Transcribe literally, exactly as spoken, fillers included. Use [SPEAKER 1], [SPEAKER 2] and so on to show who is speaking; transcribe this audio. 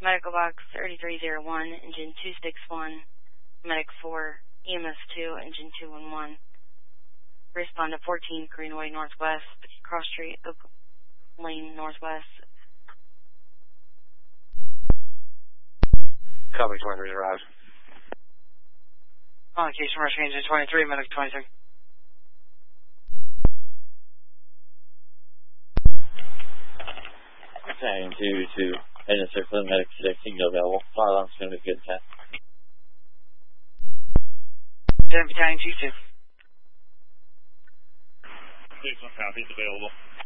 [SPEAKER 1] Medical Box thirty-three oh one, Engine two six one, Medic four, E M S two, Engine two one one. Respond to fourteen Greenway Northwest, Cross Street, Oak Lane Northwest.
[SPEAKER 2] Copy, twenty-three arrived.
[SPEAKER 3] On location, rushing engine twenty-three, medic twenty-three.
[SPEAKER 4] Tagging to, to engine six, medic six, signal available. Fire alarm's going to be good, ten.
[SPEAKER 3] ten, battalion two two.
[SPEAKER 5] six one, copy, it's available.